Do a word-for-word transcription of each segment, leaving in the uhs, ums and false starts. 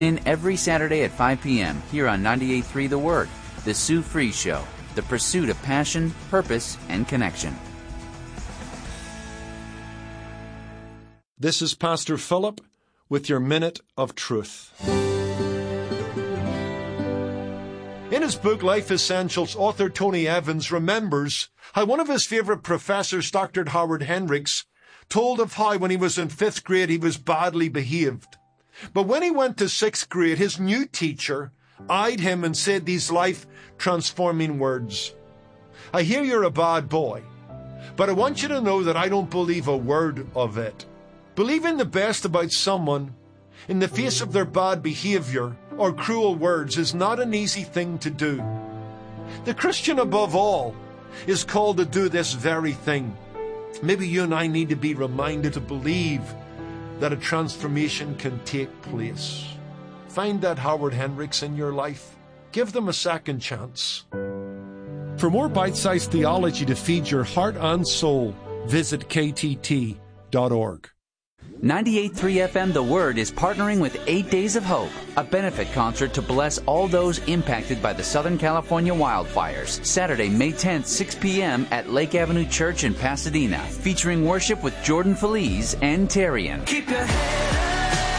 In every Saturday at five p.m. here on ninety-eight point three The Word, The Sue Fries Show, the pursuit of passion, purpose, and connection. This is Pastor Philip with your Minute of Truth. In his book, Life Essentials, author Tony Evans remembers how one of his favorite professors, Doctor Howard Hendricks, told of how when he was in fifth grade he was badly behaved. But when he went to sixth grade, his new teacher eyed him and said these life-transforming words. I hear you're a bad boy, but I want you to know that I don't believe a word of it. Believing the best about someone in the face of their bad behavior or cruel words is not an easy thing to do. The Christian, above all, is called to do this very thing. Maybe you and I need to be reminded to believe that a transformation can take place. Find that Howard Hendricks in your life. Give them a second chance. For more bite-sized theology to feed your heart and soul, visit k t t dot org. ninety-eight point three F M The Word is partnering with Eight Days of Hope, a benefit concert to bless all those impacted by the Southern California wildfires. Saturday, May tenth, six p.m. at Lake Avenue Church in Pasadena, featuring worship with Jordan Feliz and Tarian. Keep your head up.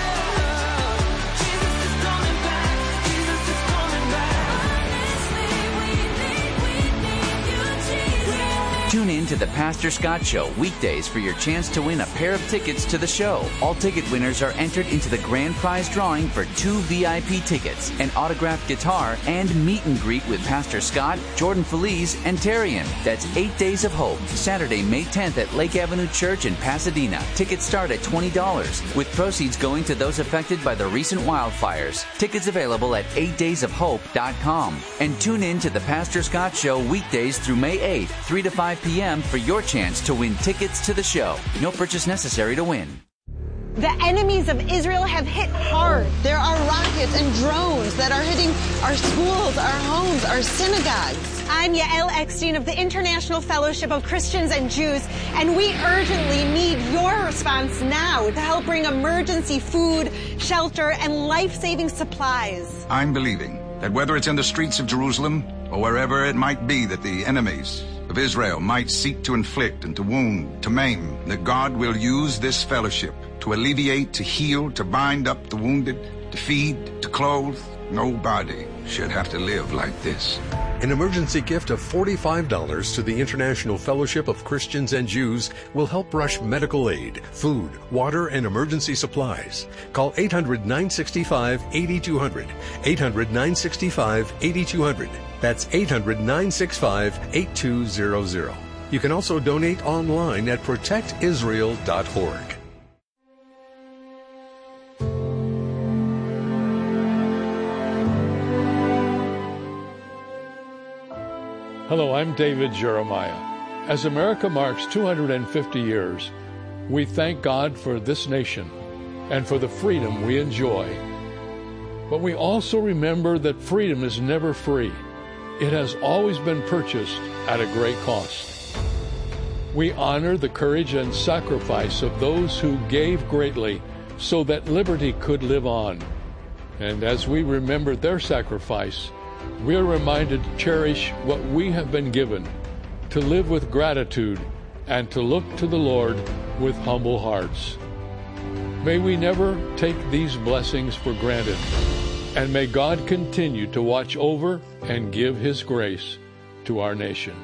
Tune in to the Pastor Scott Show weekdays for your chance to win a pair of tickets to the show. All ticket winners are entered into the grand prize drawing for two V I P tickets, an autographed guitar, and meet and greet with Pastor Scott, Jordan Feliz, and Tarian. That's Eight Days of Hope, Saturday, May tenth at Lake Avenue Church in Pasadena. Tickets start at twenty dollars, with proceeds going to those affected by the recent wildfires. Tickets available at eight days of hope dot com. And tune in to the Pastor Scott Show weekdays through May eighth, three to five p.m. for your chance to win tickets to the show. No purchase necessary to win. The enemies of Israel have hit hard. There are rockets and drones that are hitting our schools, our homes, our synagogues. I'm Yael Eckstein of the International Fellowship of Christians and Jews, and we urgently need your response now to help bring emergency food, shelter, and life-saving supplies. I'm believing that whether it's in the streets of Jerusalem or wherever it might be that the enemies of Israel might seek to inflict and to wound, to maim, that God will use this fellowship to alleviate, to heal, to bind up the wounded, to feed, to clothe. Nobody should have to live like this. An emergency gift of forty-five dollars to the International Fellowship of Christians and Jews will help rush medical aid, food, water, and emergency supplies. Call eight hundred, nine six five, eight two hundred, eight hundred, nine six five, eight two hundred. That's eight hundred, nine six five, eight two hundred. You can also donate online at protect israel dot org. Hello, I'm David Jeremiah. As America marks two hundred fifty years, we thank God for this nation and for the freedom we enjoy. But we also remember that freedom is never free. It has always been purchased at a great cost. We honor the courage and sacrifice of those who gave greatly so that liberty could live on. And as we remember their sacrifice, we are reminded to cherish what we have been given, to live with gratitude, and to look to the Lord with humble hearts. May we never take these blessings for granted, and may God continue to watch over and give His grace to our nation.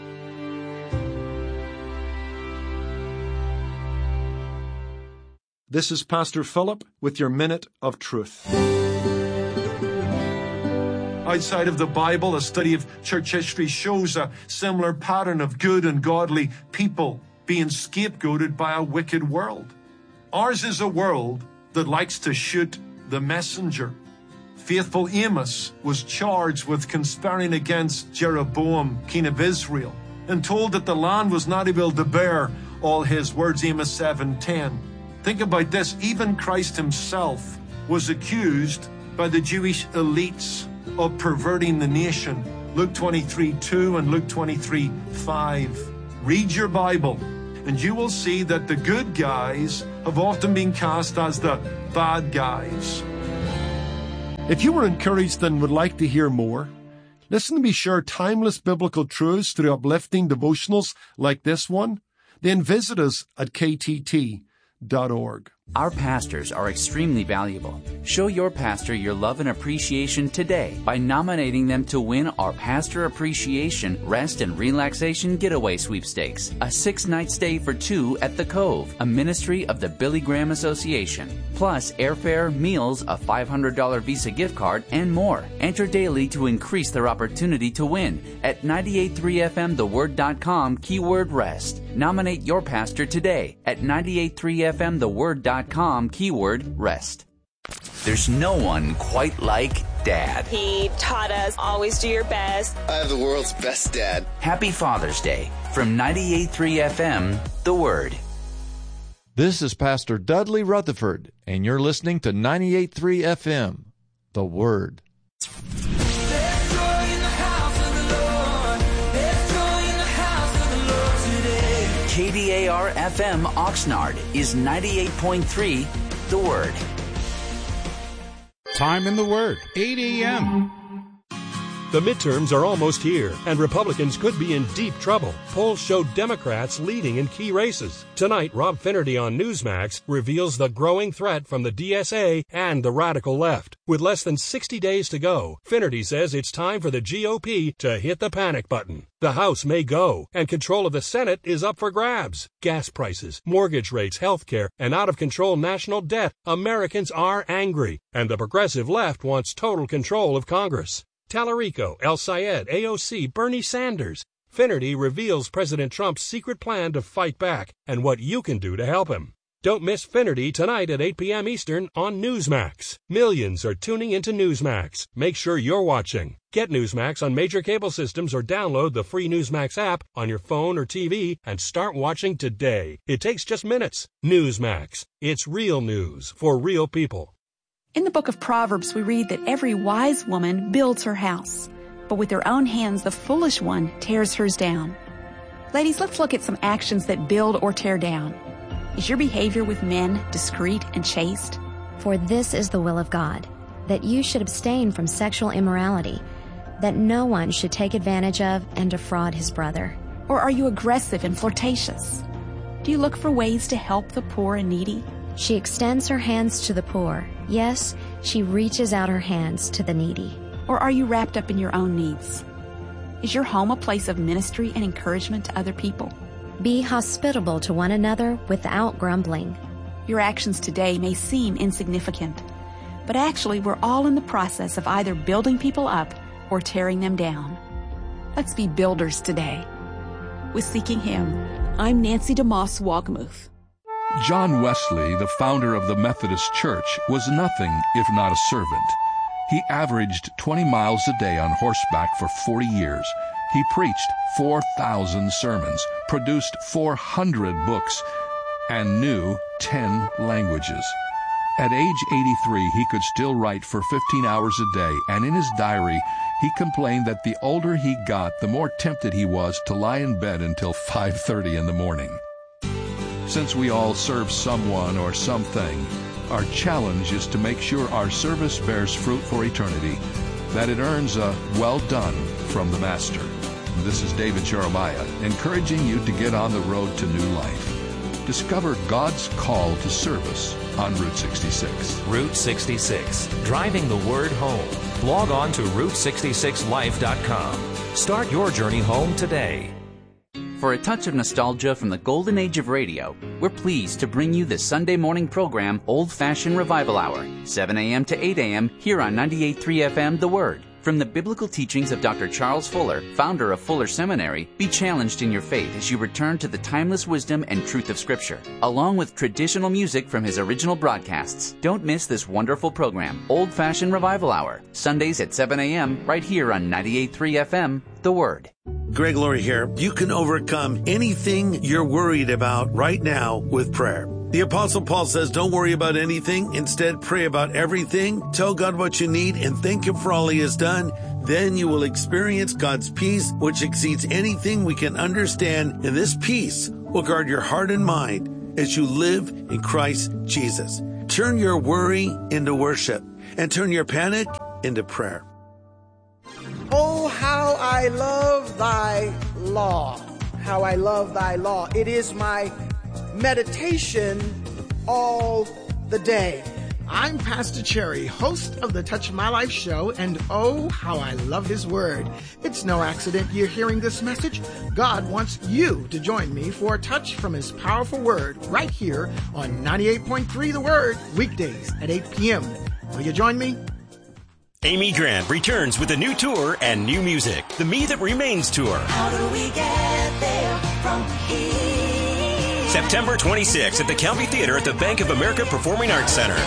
This is Pastor Philip with your Minute of Truth. Outside of the Bible, a study of church history shows a similar pattern of good and godly people being scapegoated by a wicked world. Ours is a world that likes to shoot the messenger. Faithful Amos was charged with conspiring against Jeroboam, king of Israel, and told that the land was not able to bear all his words, Amos seven ten. Think about this, even Christ himself was accused by the Jewish elites of perverting the nation. Luke twenty-three two and Luke twenty-three five. Read your Bible, and you will see that the good guys have often been cast as the bad guys. If you were encouraged and would like to hear more, listen to me share timeless biblical truths through uplifting devotionals like this one, then visit us at k t t dot org. Our pastors are extremely valuable. Show your pastor your love and appreciation today by nominating them to win our Pastor Appreciation Rest and Relaxation Getaway Sweepstakes, a six-night stay for two at The Cove, a ministry of the Billy Graham Association, plus airfare, meals, a five hundred dollars Visa gift card, and more. Enter daily to increase their opportunity to win at ninety-eight point three F M the word dot com, keyword rest. Nominate your pastor today at ninety-eight point three F M the word dot com, keyword rest. There's no one quite like Dad. He taught us always do your best. I have the world's best dad. Happy Father's Day from ninety-eight point three F M, The Word. This is Pastor Dudley Rutherford, and you're listening to ninety-eight point three F M, The Word. K D A R F M Oxnard is ninety-eight point three, The Word. Time in the Word, eight a.m. The midterms are almost here, and Republicans could be in deep trouble. Polls show Democrats leading in key races. Tonight, Rob Finnerty on Newsmax reveals the growing threat from the D S A and the radical left. With less than sixty days to go, Finnerty says it's time for the G O P to hit the panic button. The House may go, and control of the Senate is up for grabs. Gas prices, mortgage rates, health care, and out-of-control national debt. Americans are angry, and the progressive left wants total control of Congress. Tallarico, El Sayed, A O C, Bernie Sanders. Finnerty reveals President Trump's secret plan to fight back and what you can do to help him. Don't miss Finnerty tonight at eight p.m. Eastern on Newsmax. Millions are tuning into Newsmax. Make sure you're watching. Get Newsmax on major cable systems or download the free Newsmax app on your phone or T V and start watching today. It takes just minutes. Newsmax. It's real news for real people. In the book of Proverbs, we read that every wise woman builds her house, but with her own hands, the foolish one tears hers down. Ladies, let's look at some actions that build or tear down. Is your behavior with men discreet and chaste? For this is the will of God, that you should abstain from sexual immorality, that no one should take advantage of and defraud his brother. Or are you aggressive and flirtatious? Do you look for ways to help the poor and needy? She extends her hands to the poor. Yes, she reaches out her hands to the needy. Or are you wrapped up in your own needs? Is your home a place of ministry and encouragement to other people? Be hospitable to one another without grumbling. Your actions today may seem insignificant, but actually we're all in the process of either building people up or tearing them down. Let's be builders today. With Seeking Him, I'm Nancy DeMoss Wogmuth. John Wesley, the founder of the Methodist Church, was nothing if not a servant. He averaged twenty miles a day on horseback for forty years. He preached four thousand sermons, produced four hundred books, and knew ten languages. At age eighty-three, he could still write for fifteen hours a day, and in his diary, he complained that the older he got, the more tempted he was to lie in bed until five thirty in the morning. Since we all serve someone or something, our challenge is to make sure our service bears fruit for eternity, that it earns a well done from the Master. This is David Jeremiah, encouraging you to get on the road to new life. Discover God's call to service on Route sixty-six. Route sixty-six, driving the word home. Log on to route sixty-six life dot com. Start your journey home today. For a touch of nostalgia from the golden age of radio, we're pleased to bring you the Sunday morning program Old Fashioned Revival Hour, seven a.m. to eight a.m. here on ninety-eight point three F M The Word. From the biblical teachings of Doctor Charles Fuller, founder of Fuller Seminary, be challenged in your faith as you return to the timeless wisdom and truth of Scripture, along with traditional music from his original broadcasts. Don't miss this wonderful program, Old Fashioned Revival Hour, Sundays at seven a.m. right here on ninety-eight point three F M The Word. Greg Laurie here. You can overcome anything you're worried about right now with prayer. The Apostle Paul says, don't worry about anything. Instead, pray about everything. Tell God what you need and thank Him for all He has done. Then you will experience God's peace, which exceeds anything we can understand. And this peace will guard your heart and mind as you live in Christ Jesus. Turn your worry into worship and turn your panic into prayer. Oh, how I love thy law. How I love thy law. It is my meditation all the day. I'm Pastor Cherry, host of the Touch My Life show, and oh, how I love his word. It's no accident you're hearing this message. God wants you to join me for a touch from his powerful word right here on ninety-eight point three The Word, weekdays at eight p.m. Will you join me? Amy Grant returns with a new tour and new music. The Me That Remains Tour. How do we get there from here? September twenty-sixth at the County Theater at the Bank of America Performing Arts Center.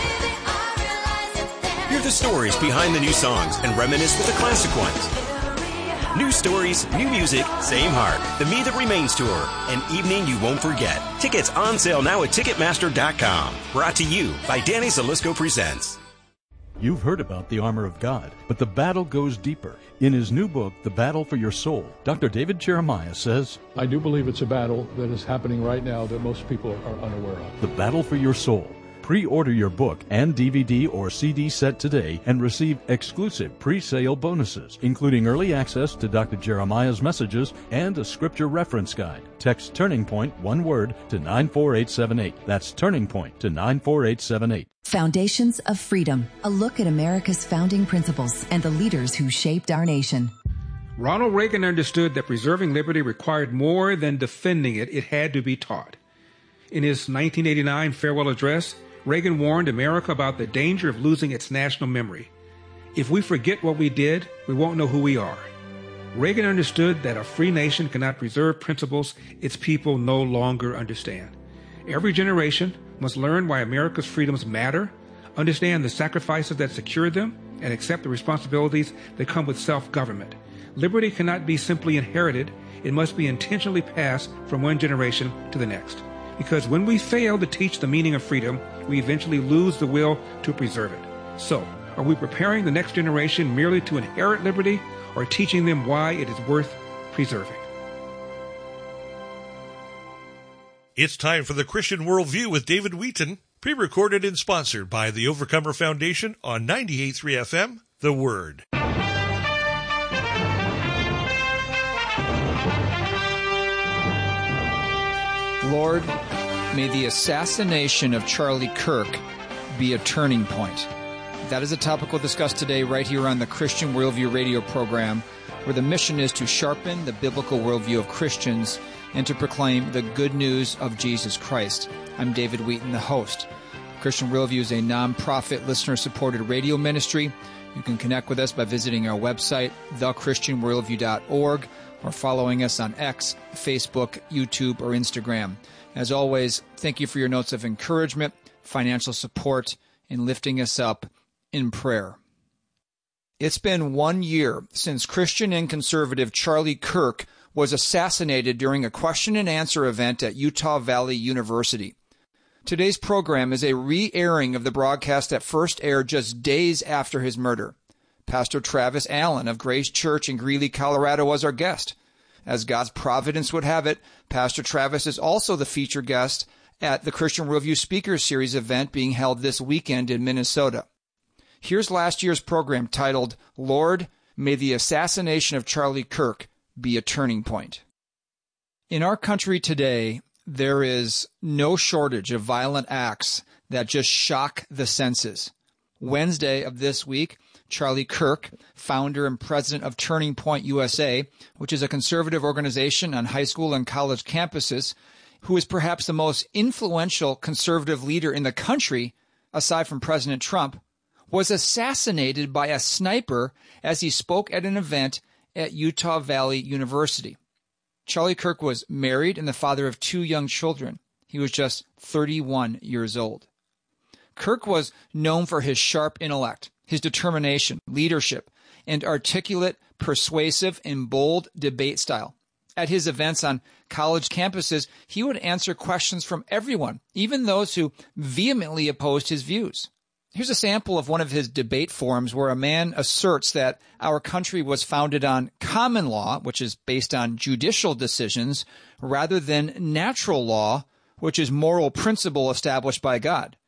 Hear the stories behind the new songs and reminisce with the classic ones. New stories, new music, same heart. The Me That Remains Tour. An evening you won't forget. Tickets on sale now at Ticketmaster dot com. Brought to you by Danny Zalisco Presents. You've heard about the armor of God, but the battle goes deeper. In his new book, The Battle for Your Soul, Doctor David Jeremiah says, I do believe it's a battle that is happening right now that most people are unaware of. The Battle for Your Soul. Pre-order your book and D V D or C D set today and receive exclusive pre-sale bonuses, including early access to Doctor Jeremiah's messages and a scripture reference guide. Text Turning Point, one word, to nine four eight seven eight. That's Turning Point to nine four eight seven eight. Foundations of Freedom, a look at America's founding principles and the leaders who shaped our nation. Ronald Reagan understood that preserving liberty required more than defending it. It had to be taught. In his nineteen eighty-nine farewell address, Reagan warned America about the danger of losing its national memory. If we forget what we did, we won't know who we are. Reagan understood that a free nation cannot preserve principles its people no longer understand. Every generation must learn why America's freedoms matter, understand the sacrifices that secure them, and accept the responsibilities that come with self-government. Liberty cannot be simply inherited. It must be intentionally passed from one generation to the next. Because when we fail to teach the meaning of freedom, we eventually lose the will to preserve it. So, are we preparing the next generation merely to inherit liberty, or teaching them why it is worth preserving? It's time for the Christian Worldview with David Wheaton, pre-recorded and sponsored by the Overcomer Foundation on ninety-eight point three F M, The Word. Lord, may the assassination of Charlie Kirk be a turning point. That is a topic we'll discuss today right here on the Christian Worldview radio program, where the mission is to sharpen the biblical worldview of Christians and to proclaim the good news of Jesus Christ. I'm David Wheaton, the host. Christian Worldview is a non-profit, listener-supported radio ministry. You can connect with us by visiting our website, the christian worldview dot org, or following us on X, Facebook, YouTube, or Instagram. As always, thank you for your notes of encouragement, financial support, and lifting us up in prayer. It's been one year since Christian and conservative Charlie Kirk was assassinated during a question and answer event at Utah Valley University. Today's program is a re-airing of the broadcast that first aired just days after his murder. Pastor Travis Allen of Grace Church in Greeley, Colorado was our guest. As God's providence would have it, Pastor Travis is also the featured guest at the Christian Worldview Speakers Series event being held this weekend in Minnesota. Here's last year's program titled, Lord, May the Assassination of Charlie Kirk Be a Turning Point. In our country today, there is no shortage of violent acts that just shock the senses. Wednesday of this week, Charlie Kirk, founder and president of Turning Point U S A, which is a conservative organization on high school and college campuses, who is perhaps the most influential conservative leader in the country, aside from President Trump, was assassinated by a sniper as he spoke at an event at Utah Valley University. Charlie Kirk was married and the father of two young children. He was just thirty-one years old. Kirk was known for his sharp intellect, his determination, leadership, and articulate, persuasive, and bold debate style. At his events on college campuses, he would answer questions from everyone, even those who vehemently opposed his views. Here's a sample of one of his debate forums where a man asserts that our country was founded on common law, which is based on judicial decisions, rather than natural law, which is moral principle established by God.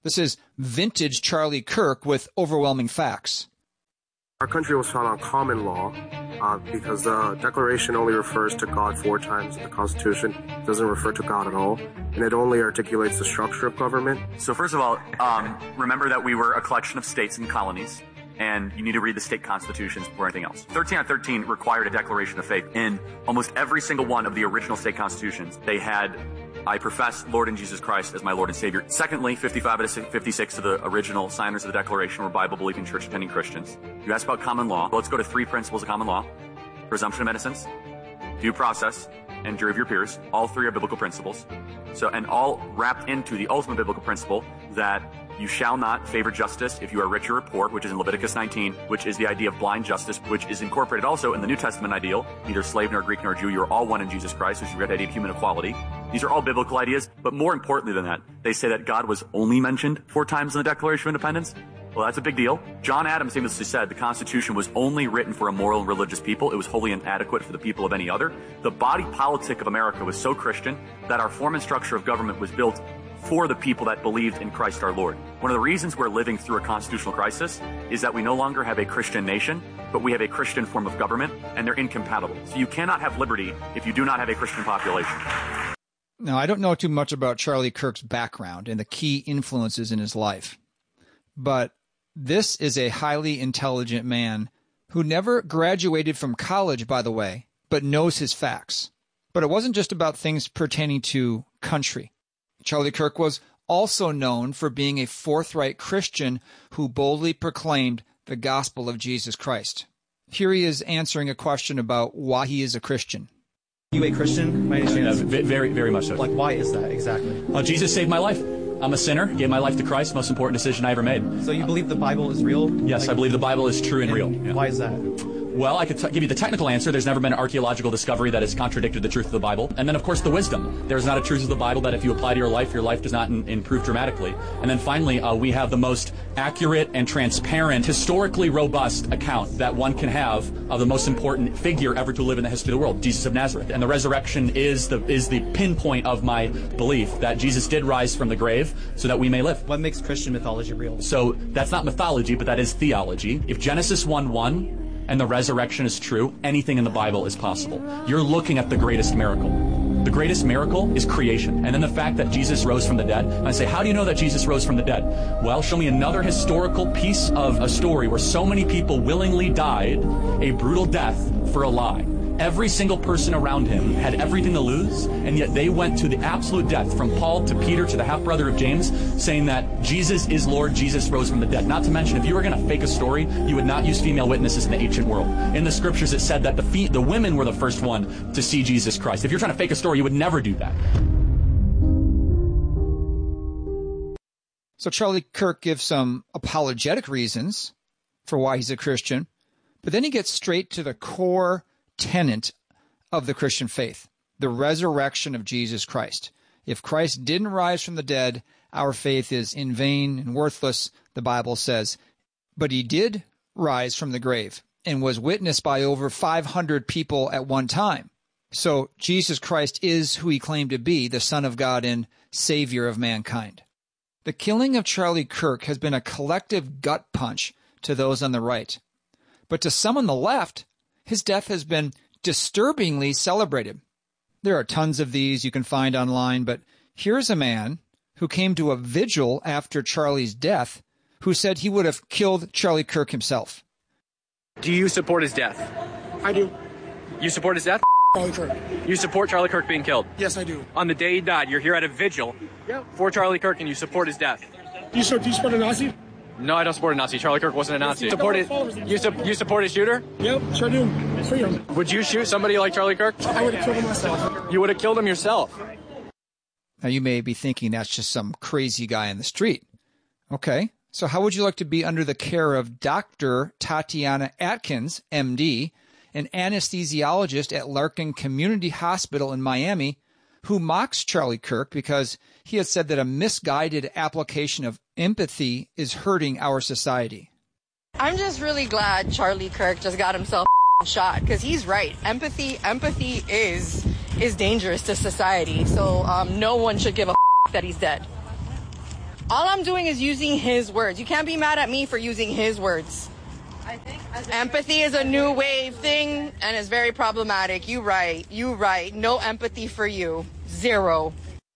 This is vintage Charlie Kirk with overwhelming facts. Our country was founded on common law uh, because the Declaration only refers to God four times in the Constitution. It doesn't refer to God at all, and it only articulates the structure of government. So first of all, um, remember that we were a collection of states and colonies, and you need to read the state constitutions before anything else. thirteen on thirteen required a declaration of faith. In almost every single one of the original state constitutions, they had, I profess Lord and Jesus Christ as my Lord and Savior. Secondly, fifty-five out of fifty-six of the original signers of the Declaration were Bible-believing, church-attending Christians. You asked about common law. Well, let's go to three principles of common law. Presumption of innocence, due process, and jury of your peers. All three are biblical principles. So, and all wrapped into the ultimate biblical principle that you shall not favor justice if you are rich or poor, which is in Leviticus nineteen, which is the idea of blind justice, which is incorporated also in the New Testament ideal. Neither slave nor Greek nor Jew, you are all one in Jesus Christ, which is the idea of human equality. These are all biblical ideas, but more importantly than that, they say that God was only mentioned four times in the Declaration of Independence. Well, that's a big deal. John Adams famously said the Constitution was only written for a moral and religious people. It was wholly inadequate for the people of any other. The body politic of America was so Christian that our form and structure of government was built for the people that believed in Christ our Lord. One of the reasons we're living through a constitutional crisis is that we no longer have a Christian nation, but we have a Christian form of government, and they're incompatible. So you cannot have liberty if you do not have a Christian population. Now, I don't know too much about Charlie Kirk's background and the key influences in his life, but this is a highly intelligent man who never graduated from college, by the way, but knows his facts. But it wasn't just about things pertaining to country. Charlie Kirk was also known for being a forthright Christian who boldly proclaimed the gospel of Jesus Christ. Here he is answering a question about why he is a Christian. Are you a Christian by any chance? Uh, very, very much so. Like, why is that exactly? Uh, Jesus saved my life. I'm a sinner, gave my life to Christ, most important decision I ever made. So you believe the Bible is real? Yes, like, I believe the Bible is true and, and real. Yeah. Why is that? Well, I could t- give you the technical answer. There's never been an archaeological discovery that has contradicted the truth of the Bible. And then, of course, the wisdom. There's not a truth of the Bible that if you apply to your life, your life does not in- improve dramatically. And then finally, uh, we have the most accurate and transparent, historically robust account that one can have of the most important figure ever to live in the history of the world, Jesus of Nazareth. And the resurrection is the is the pinpoint of my belief that Jesus did rise from the grave so that we may live. What makes Christian mythology real? So that's not mythology, but that is theology. If Genesis one one and the resurrection is true, anything in the Bible is possible. You're looking at the greatest miracle. The greatest miracle is creation. And then the fact that Jesus rose from the dead. And I say, how do you know that Jesus rose from the dead? Well, show me another historical piece of a story where so many people willingly died a brutal death for a lie. Every single person around him had everything to lose, and yet they went to the absolute death, from Paul to Peter to the half-brother of James, saying that Jesus is Lord, Jesus rose from the dead. Not to mention, if you were going to fake a story, you would not use female witnesses in the ancient world. In the scriptures, it said that the, fe- the women were the first one to see Jesus Christ. If you're trying to fake a story, you would never do that. So Charlie Kirk gives some apologetic reasons for why he's a Christian, but then he gets straight to the core tenet of the Christian faith, the resurrection of Jesus Christ. If Christ didn't rise from the dead, our faith is in vain and worthless, the Bible says. But he did rise from the grave and was witnessed by over five hundred people at one time. So Jesus Christ is who he claimed to be, the Son of God and Savior of mankind. The killing of Charlie Kirk has been a collective gut punch to those on the right. But to some on the left, his death has been disturbingly celebrated. There are tons of these you can find online, but here's a man who came to a vigil after Charlie's death who said he would have killed Charlie Kirk himself. Do you support his death? I do. You support his death? Charlie Kirk. You support Charlie Kirk being killed? Yes, I do. On the day he died, you're here at a vigil yep. for Charlie Kirk and you support his death. Do you, do you support a Nazi? No, I don't support a Nazi. Charlie Kirk wasn't a Nazi. Support his, you, su- you support a shooter? Yep, sure do. Free him. Would you shoot somebody like Charlie Kirk? I would have killed him myself. You would have killed him yourself. Now, you may be thinking that's just some crazy guy in the street. Okay, so how would you like to be under the care of Doctor Tatiana Atkins, M D, an anesthesiologist at Larkin Community Hospital in Miami, who mocks Charlie Kirk because he has said that a misguided application of empathy is hurting our society? I'm just really glad Charlie Kirk just got himself shot, because he's right. Empathy, empathy is is dangerous to society. So um, no one should give a that he's dead. All I'm doing is using his words. You can't be mad at me for using his words. I think empathy is a new wave thing and is very problematic. You right. You right. No empathy for you. Zero.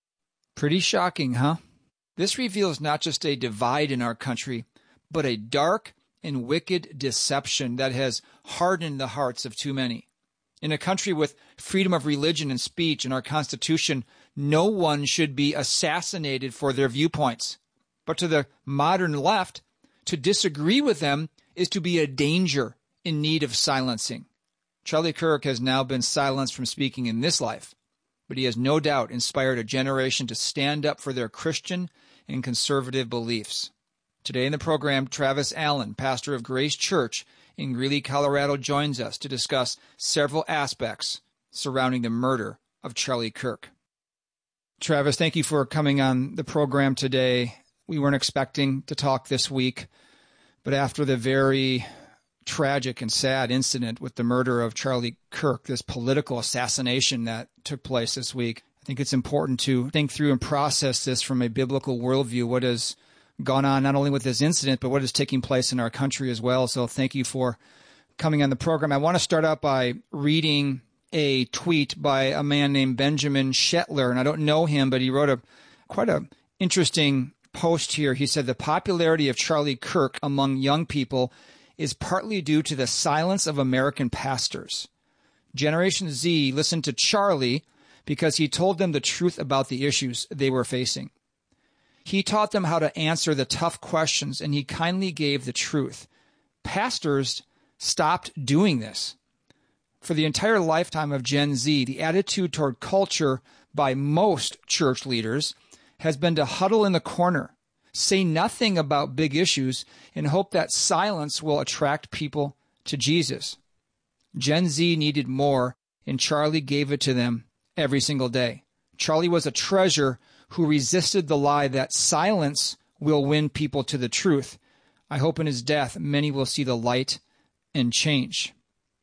Pretty shocking, huh? This reveals not just a divide in our country, but a dark and wicked deception that has hardened the hearts of too many. In a country with freedom of religion and speech in our Constitution, no one should be assassinated for their viewpoints. But to the modern left, to disagree with them is to be a danger in need of silencing. Charlie Kirk has now been silenced from speaking in this life, but he has no doubt inspired a generation to stand up for their Christian and conservative beliefs. Today in the program, Travis Allen, pastor of Grace Church in Greeley, Colorado, joins us to discuss several aspects surrounding the murder of Charlie Kirk. Travis, thank you for coming on the program today. We weren't expecting to talk this week, but after the very tragic and sad incident with the murder of Charlie Kirk, this political assassination that took place this week, I think it's important to think through and process this from a biblical worldview, what has gone on not only with this incident, but what is taking place in our country as well. So thank you for coming on the program. I want to start out by reading a tweet by a man named Benjamin Shetler, and I don't know him, but he wrote a quite a interesting post here. He said, the popularity of Charlie Kirk among young people is partly due to the silence of American pastors. Generation Z listened to Charlie because he told them the truth about the issues they were facing. He taught them how to answer the tough questions, and he kindly gave the truth. Pastors stopped doing this. For the entire lifetime of Gen Z, the attitude toward culture by most church leaders has been to huddle in the corner, say nothing about big issues, and hope that silence will attract people to Jesus. Gen Z needed more, and Charlie gave it to them every single day. Charlie was a treasure who resisted the lie that silence will win people to the truth. I hope in his death, many will see the light and change.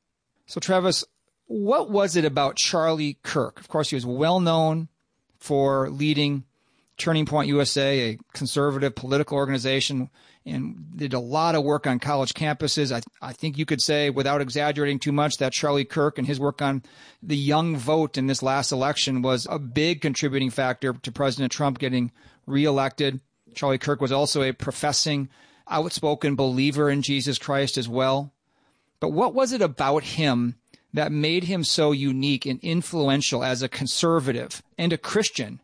So, Travis, what was it about Charlie Kirk? Of course, he was well known for leading Turning Point U S A, a conservative political organization, and did a lot of work on college campuses. I, I think you could say, without exaggerating too much, that Charlie Kirk and his work on the young vote in this last election was a big contributing factor to President Trump getting reelected. Charlie Kirk was also a professing, outspoken believer in Jesus Christ as well. But what was it about him that made him so unique and influential as a conservative and a Christian?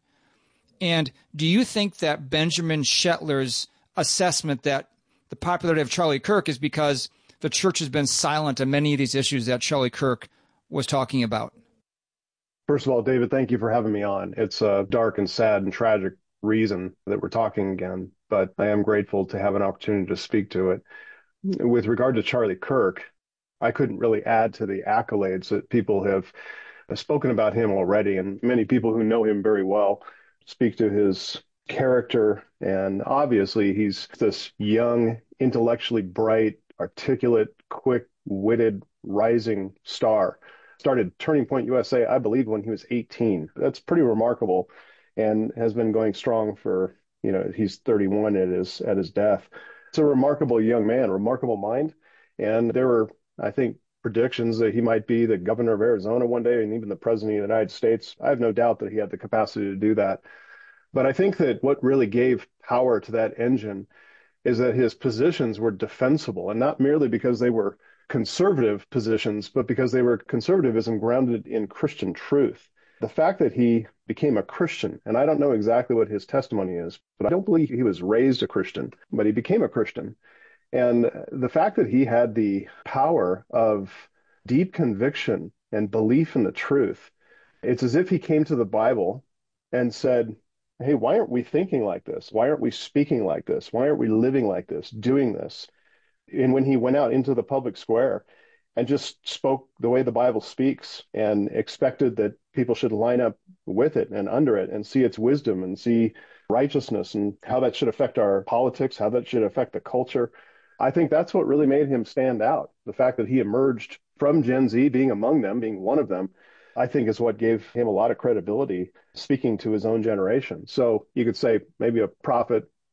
And do you think that Benjamin Shetler's assessment that the popularity of Charlie Kirk is because the church has been silent on many of these issues that Charlie Kirk was talking about? First of all, David, thank you for having me on. It's a dark and sad and tragic reason that we're talking again, but I am grateful to have an opportunity to speak to it. With regard to Charlie Kirk, I couldn't really add to the accolades that people have spoken about him already, and many people who know him very well speak to his character. And obviously, he's this young, intellectually bright, articulate, quick-witted, rising star. Started Turning Point U S A, I believe, when he was eighteen. That's pretty remarkable, and has been going strong for, you know, he's thirty-one at his at his death. It's a remarkable young man, remarkable mind. And there were, I think, predictions that he might be the governor of Arizona one day and even the president of the United States. I have no doubt that he had the capacity to do that. But I think that what really gave power to that engine is that his positions were defensible, and not merely because they were conservative positions, but because they were conservatism grounded in Christian truth. The fact that he became a Christian, and I don't know exactly what his testimony is, but I don't believe he was raised a Christian, but he became a Christian. And the fact that he had the power of deep conviction and belief in the truth, it's as if he came to the Bible and said, hey, why aren't we thinking like this? Why aren't we speaking like this? Why aren't we living like this, doing this? And when he went out into the public square and just spoke the way the Bible speaks and expected that people should line up with it and under it and see its wisdom and see righteousness and how that should affect our politics, how that should affect the culture, I think that's what really made him stand out. The fact that he emerged from Gen Z, being among them, being one of them, I think is what gave him a lot of credibility speaking to his own generation. So you could say maybe a prophet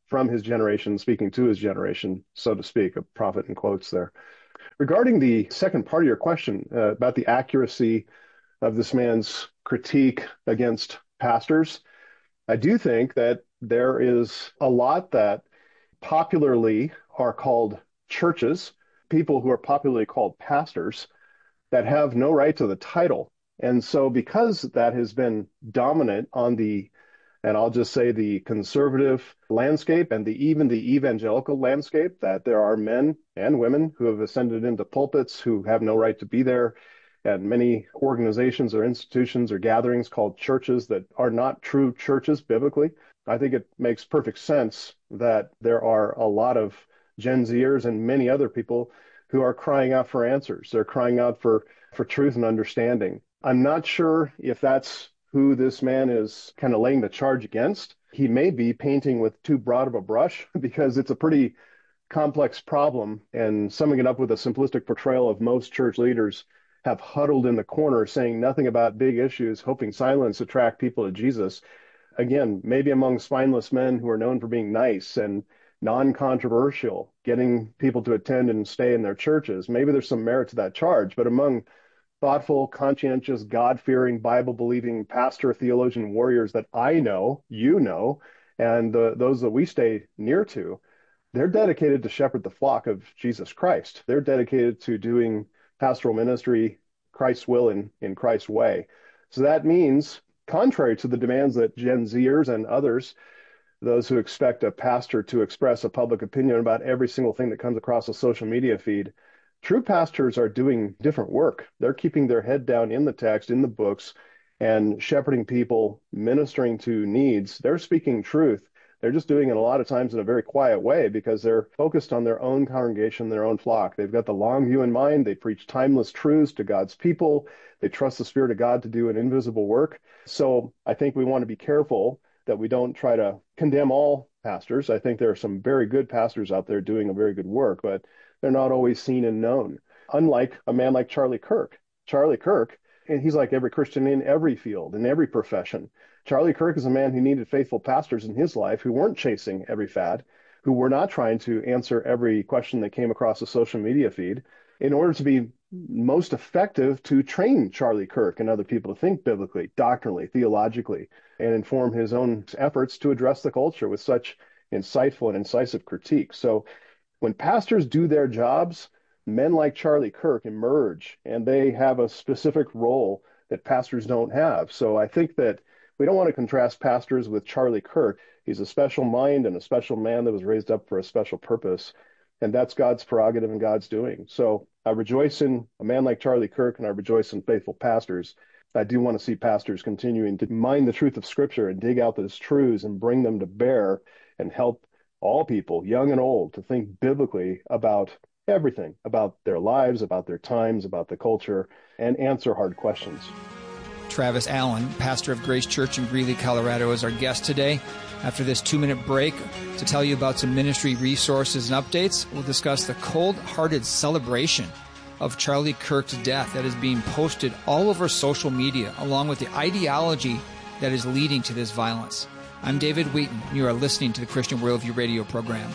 from his generation, speaking to his generation, so to speak, a prophet in quotes there. Regarding the second part of your question uh, about the accuracy of this man's critique against pastors, I do think that there is a lot that popularly are called churches, people who are popularly called pastors, that have no right to the title. And so because that has been dominant on the, and I'll just say the conservative landscape and the even the evangelical landscape, that there are men and women who have ascended into pulpits who have no right to be there, and many organizations or institutions or gatherings called churches that are not true churches biblically, I think it makes perfect sense that there are a lot of Gen Zers and many other people who are crying out for answers. They're crying out for, for truth and understanding. I'm not sure if that's who this man is kind of laying the charge against. He may be painting with too broad of a brush because it's a pretty complex problem, and summing it up with a simplistic portrayal of most church leaders have huddled in the corner saying nothing about big issues, hoping silence attract people to Jesus. Again, maybe among spineless men who are known for being nice and non-controversial, getting people to attend and stay in their churches. Maybe there's some merit to that charge, but among thoughtful, conscientious, God-fearing, Bible-believing pastor, theologian warriors that I know, you know, and uh, those that we stay near to, they're dedicated to shepherd the flock of Jesus Christ. They're dedicated to doing pastoral ministry, Christ's will in, in Christ's way. So that means, contrary to the demands that Gen Zers and others, those who expect a pastor to express a public opinion about every single thing that comes across a social media feed, true pastors are doing different work. They're keeping their head down in the text, in the books, and shepherding people, ministering to needs. They're speaking truth. They're just doing it a lot of times in a very quiet way because they're focused on their own congregation, their own flock. They've got the long view in mind. They preach timeless truths to God's people. They trust the Spirit of God to do an invisible work. So I think we want to be careful that we don't try to condemn all pastors. I think there are some very good pastors out there doing a very good work, but they're not always seen and known. Unlike a man like Charlie Kirk. Charlie Kirk, and he's like every Christian in every field, in every profession. Charlie Kirk is a man who needed faithful pastors in his life who weren't chasing every fad, who were not trying to answer every question that came across a social media feed, in order to be most effective to train Charlie Kirk and other people to think biblically, doctrinally, theologically, and inform his own efforts to address the culture with such insightful and incisive critique. So when pastors do their jobs, men like Charlie Kirk emerge, and they have a specific role that pastors don't have. So I think that we don't want to contrast pastors with Charlie Kirk. He's a special mind and a special man that was raised up for a special purpose, and that's God's prerogative and God's doing. So I rejoice in a man like Charlie Kirk, and I rejoice in faithful pastors. I do want to see pastors continuing to mine the truth of Scripture and dig out those truths and bring them to bear and help all people, young and old, to think biblically about everything, about their lives, about their times, about the culture, and answer hard questions. Travis Allen, pastor of Grace Church in Greeley, Colorado, is our guest today. After this two-minute break, to tell you about some ministry resources and updates, we'll discuss the cold-hearted celebration of Charlie Kirk's death that is being posted all over social media, along with the ideology that is leading to this violence. I'm David Wheaton, and you are listening to the Christian Worldview Radio program.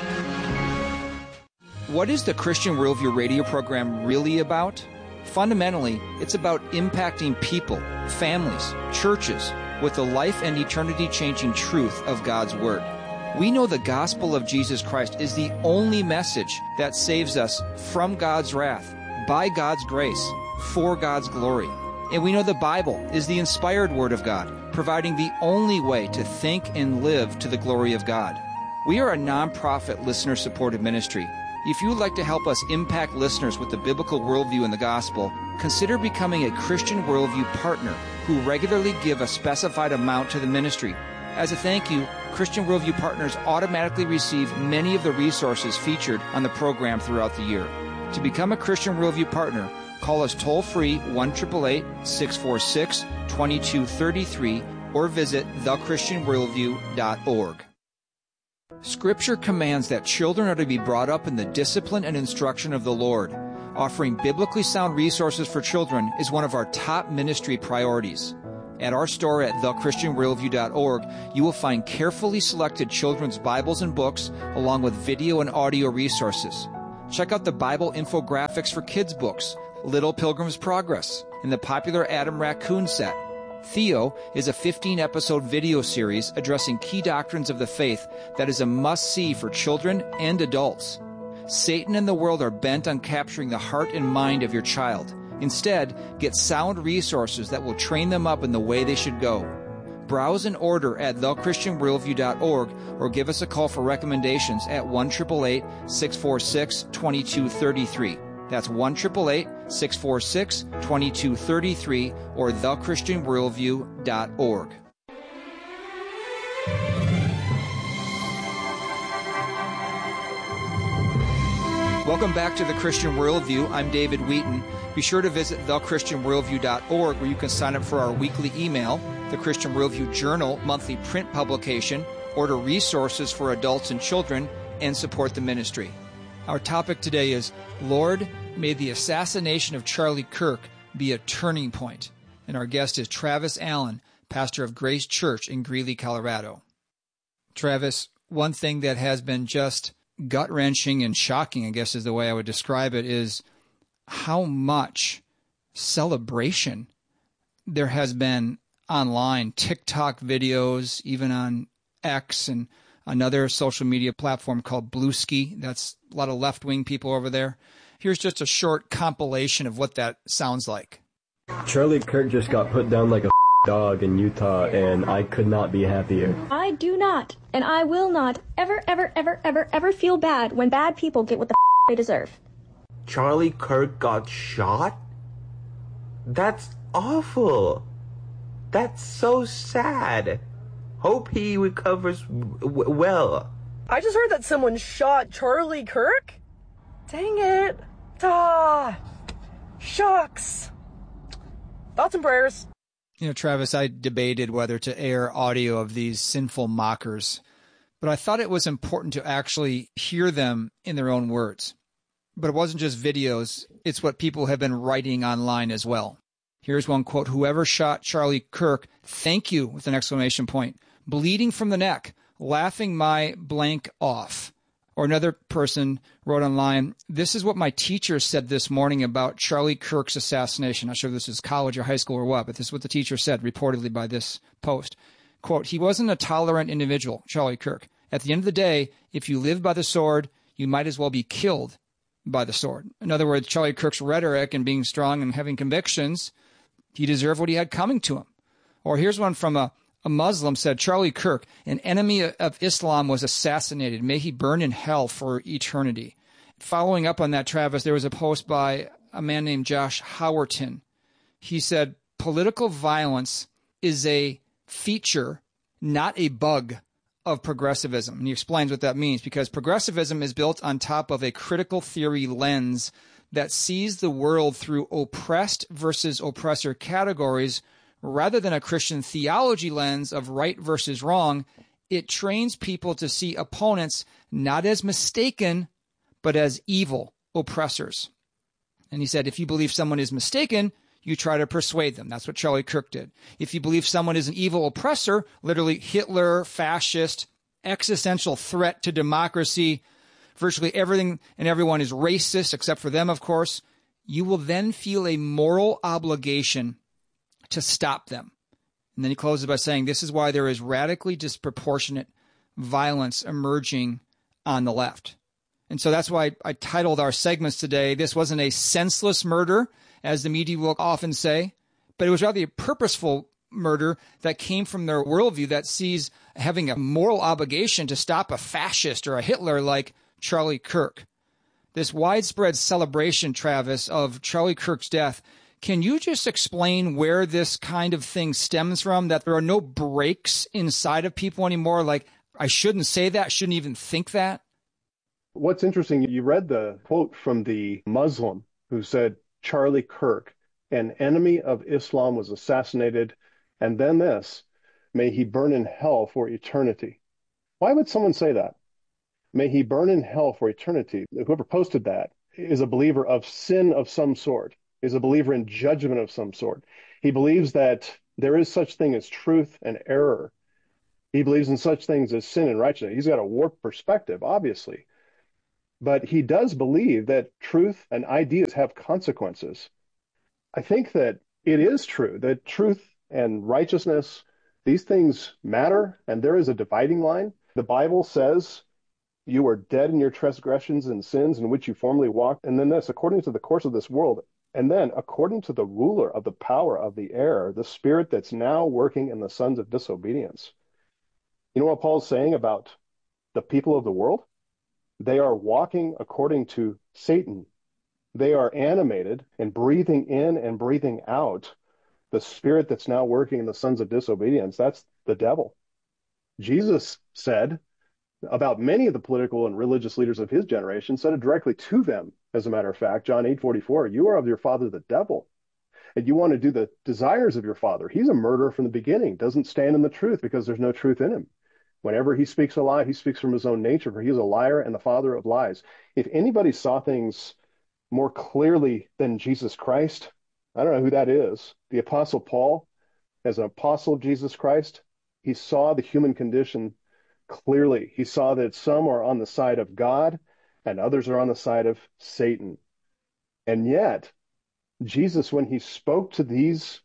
What is the Christian Worldview Radio program really about? Fundamentally, it's about impacting people, families, churches, with the life and eternity-changing truth of God's Word. We know the gospel of Jesus Christ is the only message that saves us from God's wrath, by God's grace, for God's glory. And we know the Bible is the inspired Word of God, providing the only way to think and live to the glory of God. We are a non-profit, listener-supported ministry. If you would like to help us impact listeners with the biblical worldview and the gospel, consider becoming a Christian Worldview partner who regularly give a specified amount to the ministry. As a thank you, Christian Worldview partners automatically receive many of the resources featured on the program throughout the year. To become a Christian Worldview partner, call us toll-free one eight eight eight, six four six, two two three three or visit the christian worldview dot org. Scripture commands that children are to be brought up in the discipline and instruction of the Lord. Offering biblically sound resources for children is one of our top ministry priorities. At our store at the christian worldview dot org, you will find carefully selected children's Bibles and books, along with video and audio resources. Check out the Bible infographics for kids' books, Little Pilgrim's Progress, and the popular Adam Raccoon set. Theo is a fifteen-episode video series addressing key doctrines of the faith that is a must-see for children and adults. Satan and the world are bent on capturing the heart and mind of your child. Instead, get sound resources that will train them up in the way they should go. Browse and order at the christian worldview dot org or give us a call for recommendations at one eight eight eight, six four six, two two three three. That's one eight eight eight, six four six, two two three three or the christian worldview dot org. Welcome back to The Christian Worldview. I'm David Wheaton. Be sure to visit the christian worldview dot org where you can sign up for our weekly email, the Christian Worldview Journal monthly print publication, order resources for adults and children, and support the ministry. Our topic today is, Lord, may the assassination of Charlie Kirk be a turning point. And our guest is Travis Allen, pastor of Grace Church in Greeley, Colorado. Travis, one thing that has been just gut-wrenching and shocking, I guess is the way I would describe it, is how much celebration there has been online. TikTok videos, even on X and another social media platform called Bluesky. That's a lot of left-wing people over there. Here's just a short compilation of what that sounds like. Charlie Kirk just got put down like a dog in Utah, and I could not be happier. I do not, and I will not, ever, ever, ever, ever, ever feel bad when bad people get what the they deserve. Charlie Kirk got shot? That's awful. That's so sad. Hope he recovers w- well. I just heard that someone shot Charlie Kirk? Dang it. Ah, shucks. Thoughts and prayers. You know, Travis, I debated whether to air audio of these sinful mockers, but I thought it was important to actually hear them in their own words. But it wasn't just videos, it's what people have been writing online as well. Here's one quote: "Whoever shot Charlie Kirk, thank you," with an exclamation point, "bleeding from the neck, laughing my blank off." Or another person wrote online, "This is what my teacher said this morning about Charlie Kirk's assassination." Not sure if this is college or high school or what, but this is what the teacher said, reportedly by this post. Quote, "He wasn't a tolerant individual, Charlie Kirk. At the end of the day, if you live by the sword, you might as well be killed by the sword." In other words, Charlie Kirk's rhetoric and being strong and having convictions, he deserved what he had coming to him. Or here's one from a A Muslim said, "Charlie Kirk, an enemy of Islam, was assassinated. May he burn in hell for eternity." Following up on that, Travis, there was a post by a man named Josh Howerton. He said, "Political violence is a feature, not a bug, of progressivism." And he explains what that means, because progressivism is built on top of a critical theory lens that sees the world through oppressed versus oppressor categories rather than a Christian theology lens of right versus wrong. It trains people to see opponents not as mistaken, but as evil oppressors. And he said, if you believe someone is mistaken, you try to persuade them. That's what Charlie Kirk did. If you believe someone is an evil oppressor, literally Hitler, fascist, existential threat to democracy, virtually everything and everyone is racist except for them, of course, you will then feel a moral obligation to stop them. And then he closes by saying, this is why there is radically disproportionate violence emerging on the left. And so that's why I titled our segments today, "This wasn't a senseless murder," as the media will often say, but it was rather a purposeful murder that came from their worldview that sees having a moral obligation to stop a fascist or a Hitler like Charlie Kirk. This widespread celebration, Travis, of Charlie Kirk's death, can you just explain where this kind of thing stems from, that there are no breaks inside of people anymore? Like, I shouldn't say that, shouldn't even think that? What's interesting, you read the quote from the Muslim who said, Charlie Kirk, an enemy of Islam, was assassinated, and then this, may he burn in hell for eternity. Why would someone say that? May he burn in hell for eternity. Whoever posted that is a believer of sin of some sort, is a believer in judgment of some sort. He believes that There is such thing as truth and error. He believes in such things as sin and righteousness. He's got a warped perspective, obviously. But he does believe that truth and ideas have consequences. I think that it is true that truth and righteousness, these things matter, and there is a dividing line. The Bible says you are dead in your transgressions and sins in which you formerly walked. And then this, according to the course of this world, and then according to the ruler of the power of the air, the spirit that's now working in the sons of disobedience. You know what Paul's saying about the people of the world? They are walking according to Satan. They are animated and breathing in and breathing out the spirit that's now working in the sons of disobedience. That's the devil. Jesus said about many of the political and religious leaders of his generation, said it directly to them, as a matter of fact, John eight forty-four, you are of your father the devil, and you want to do the desires of your father. He's a murderer from the beginning, doesn't stand in the truth because there's no truth in him. Whenever he speaks a lie, he speaks from his own nature, for he is a liar and the father of lies. If anybody saw things more clearly than Jesus Christ, I don't know who that is. The Apostle Paul, as an apostle of Jesus Christ, he saw the human condition clearly. He saw that some are on the side of God and others are on the side of Satan. And yet, Jesus, when he spoke to these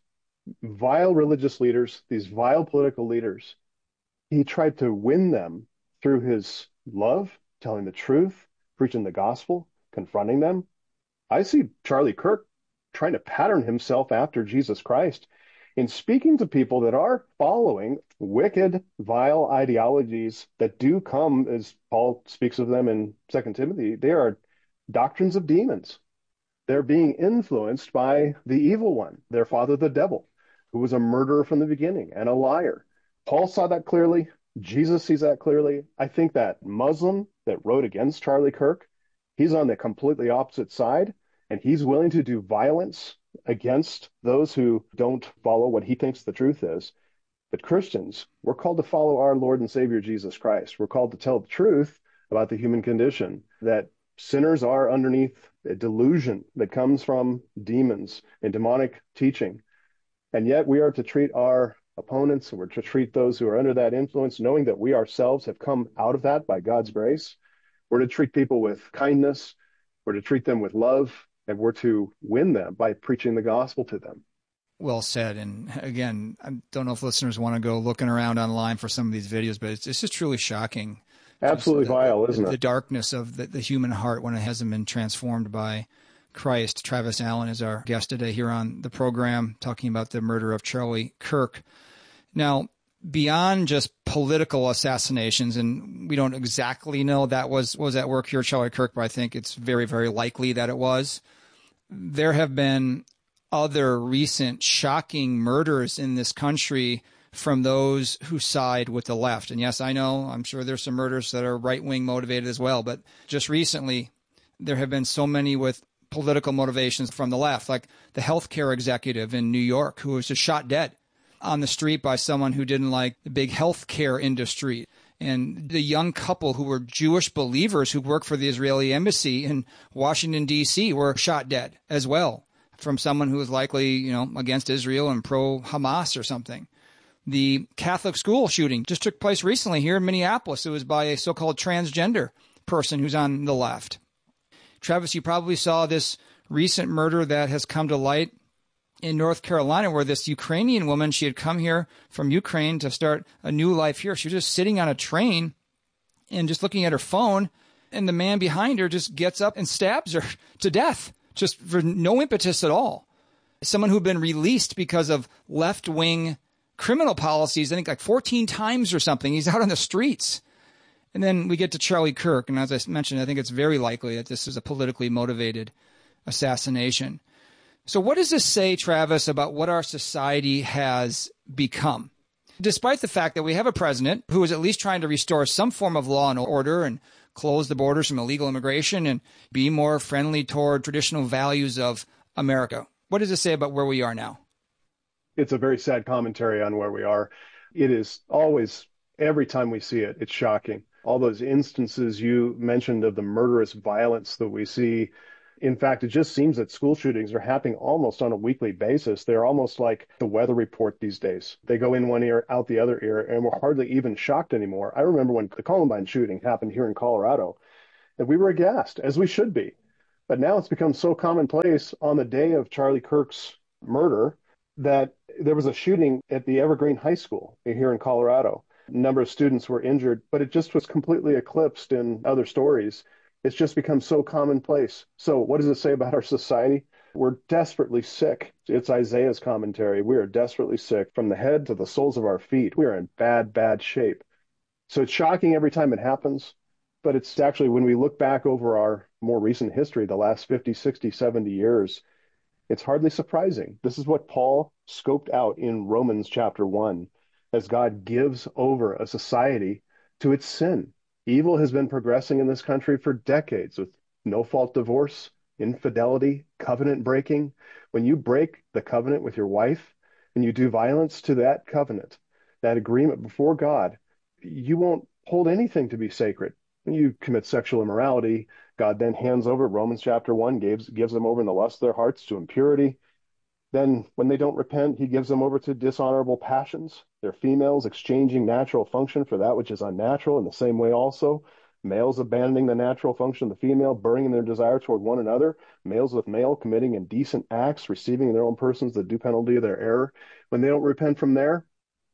vile religious leaders, these vile political leaders, he tried to win them through his love, telling the truth, preaching the gospel, confronting them. I see Charlie Kirk trying to pattern himself after Jesus Christ in speaking to people that are following wicked, vile ideologies that do come, as Paul speaks of them in Second Timothy, they are doctrines of demons. They're being influenced by the evil one, their father, the devil, who was a murderer from the beginning and a liar. Paul saw that clearly. Jesus sees that clearly. I think that Muslim that wrote against Charlie Kirk, he's on the completely opposite side, and he's willing to do violence against those who don't follow what he thinks the truth is. But Christians, we're called to follow our Lord and Savior Jesus Christ. We're called to tell the truth about the human condition, that sinners are underneath a delusion that comes from demons and demonic teaching. And yet we are to treat our opponents, and we're to treat those who are under that influence, knowing that we ourselves have come out of that by God's grace. We're to treat people with kindness. We're to treat them with love, and we're to win them by preaching the gospel to them. Well said. And again, I don't know if listeners want to go looking around online for some of these videos, but it's, it's just truly shocking. Absolutely the, vile, isn't the, it? The darkness of the, the human heart when it hasn't been transformed by Christ. Travis Allen is our guest today here on the program, talking about the murder of Charlie Kirk. Now, beyond just political assassinations, and we don't exactly know that was, was at work here at Charlie Kirk, but I think it's very, very likely that it was. There have been other recent shocking murders in this country from those who side with the left. And yes, I know, I'm sure there's some murders that are right-wing motivated as well, but just recently, there have been so many with political motivations from the left, like the healthcare executive in New York who was just shot dead on the street by someone who didn't like the big healthcare industry. And the young couple who were Jewish believers who worked for the Israeli embassy in Washington, D C were shot dead as well from someone who was likely, you know, against Israel and pro-Hamas or something. The Catholic school shooting just took place recently here in Minneapolis. It was by a so-called transgender person who's on the left. Travis, you probably saw this recent murder that has come to light in North Carolina, where this Ukrainian woman, she had come here from Ukraine to start a new life here. She was just sitting on a train and just looking at her phone, and the man behind her just gets up and stabs her to death, just for no impetus at all. Someone who'd been released because of left-wing criminal policies, I think like fourteen times or something. He's out on the streets. And then we get to Charlie Kirk, and as I mentioned, I think it's very likely that this is a politically motivated assassination. So what does this say, Travis, about what our society has become? Despite the fact that we have a president who is at least trying to restore some form of law and order and close the borders from illegal immigration and be more friendly toward traditional values of America. What does it say about where we are now? It's a very sad commentary on where we are. It is always, every time we see it, it's shocking. All those instances you mentioned of the murderous violence that we see In fact, it just seems that school shootings are happening almost on a weekly basis. They're almost like the weather report these days. They go in one ear, out the other ear, and we're hardly even shocked anymore. I remember when the Columbine shooting happened here in Colorado, and we were aghast, as we should be. But now it's become so commonplace on the day of Charlie Kirk's murder that there was a shooting at the Evergreen High School here in Colorado. A number of students were injured, but it just was completely eclipsed in other stories. It's just become so commonplace. So what does it say about our society? We're desperately sick. It's Isaiah's commentary. We are desperately sick from the head to the soles of our feet. We are in bad, bad shape. So it's shocking every time it happens. But it's actually, when we look back over our more recent history, the last fifty, sixty, seventy years, it's hardly surprising. This is what Paul scoped out in Romans chapter one, as God gives over a society to its sin. Evil has been progressing in this country for decades with no-fault divorce, infidelity, covenant breaking. When you break the covenant with your wife and you do violence to that covenant, that agreement before God, you won't hold anything to be sacred. When you commit sexual immorality, God then hands over, Romans chapter one, gives, gives them over in the lust of their hearts to impurity. Then when they don't repent, he gives them over to dishonorable passions. They're females exchanging natural function for that which is unnatural. In the same way also, males abandoning the natural function of the female, burning in their desire toward one another. Males with male committing indecent acts, receiving in their own persons the due penalty of their error. When they don't repent from there,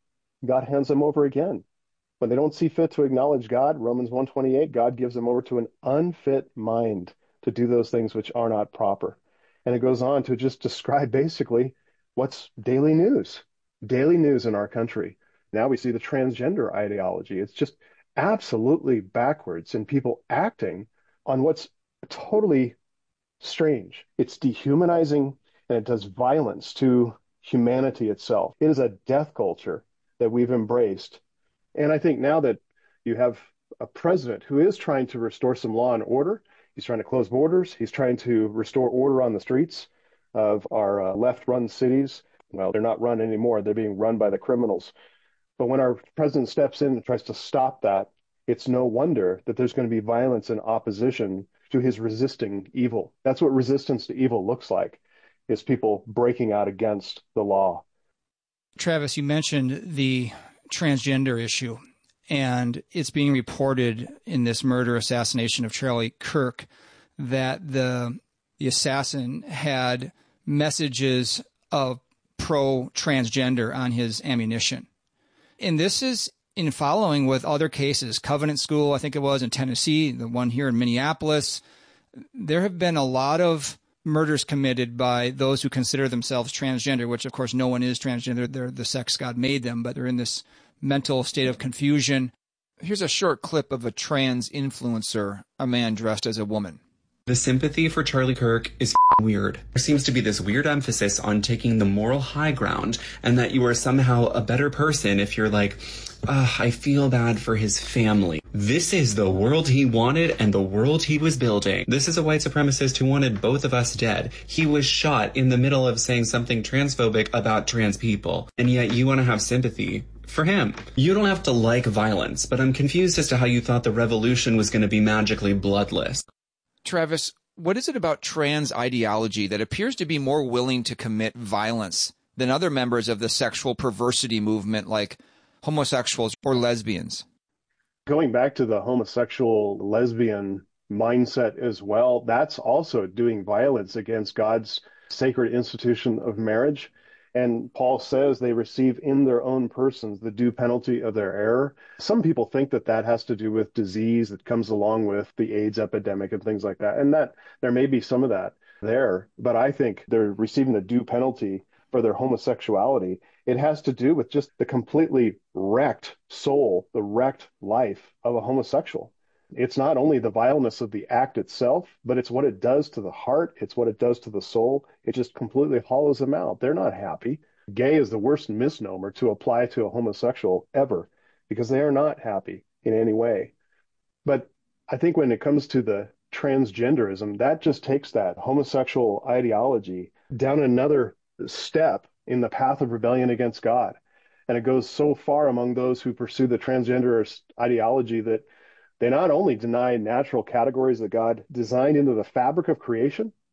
God hands them over again. When they don't see fit to acknowledge God, Romans one twenty-eight, God gives them over to an unfit mind to do those things which are not proper. And it goes on to just describe basically what's daily news, daily news in our country. Now we see the transgender ideology. It's just absolutely backwards in people acting on what's totally strange. It's dehumanizing, and it does violence to humanity itself. It is a death culture that we've embraced. And I think now that you have a president who is trying to restore some law and order, he's trying to close borders, he's trying to restore order on the streets of our uh, left-run cities. Well, they're not run anymore. They're being run by the criminals. But when our president steps in and tries to stop that, it's no wonder that there's going to be violence and opposition to his resisting evil. That's what resistance to evil looks like, is people breaking out against the law. Travis, you mentioned the transgender issue, and it's being reported in this murder assassination of Charlie Kirk that the the assassin had messages of pro-transgender on his ammunition. And this is in following with other cases, Covenant School, I think it was, in Tennessee, the one here in Minneapolis. There have been a lot of murders committed by those who consider themselves transgender, which of course no one is transgender. They're the sex God made them, but they're in this mental state of confusion. Here's a short clip of a trans influencer, a man dressed as a woman. The sympathy for Charlie Kirk is weird. There seems to be this weird emphasis on taking the moral high ground, and that you are somehow a better person if you're like, ah, I feel bad for his family. This is the world he wanted and the world he was building. This is a white supremacist who wanted both of us dead. He was shot in the middle of saying something transphobic about trans people, and yet you want to have sympathy for him. You don't have to like violence, but I'm confused as to how you thought the revolution was going to be magically bloodless. Travis, what is it about trans ideology that appears to be more willing to commit violence than other members of the sexual perversity movement, like homosexuals or lesbians? Going back to the homosexual lesbian mindset as well, that's also doing violence against God's sacred institution of marriage. And Paul says they receive in their own persons the due penalty of their error. Some people think that that has to do with disease that comes along with the AIDS epidemic and things like that. And that there may be some of that there, but I think they're receiving a due penalty for their homosexuality. It has to do with just the completely wrecked soul, the wrecked life of a homosexual. It's not only the vileness of the act itself, but it's what it does to the heart. It's what it does to the soul. It just completely hollows them out. They're not happy. Gay is the worst misnomer to apply to a homosexual ever, because they are not happy in any way. But I think when it comes to the transgenderism, that just takes that homosexual ideology down another step in the path of rebellion against God. And it goes so far among those who pursue the transgender ideology that they not only deny natural categories that God designed into the fabric of creation,